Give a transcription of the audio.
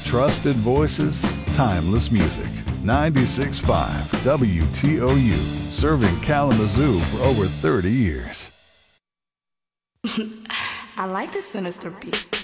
Trusted voices, timeless music. 96.5 WTOU, serving Kalamazoo for over 30 years. I like the sinister beat.